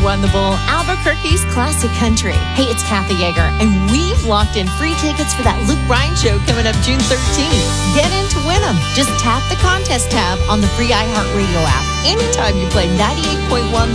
won the Bowl, Albuquerque's classic country. Hey, it's Kathy Yeager, and we've locked in free tickets for that Luke Bryan show coming up June 13th. Get in to win them. Just tap the contest tab on the free iHeartRadio app. Anytime you play 98.1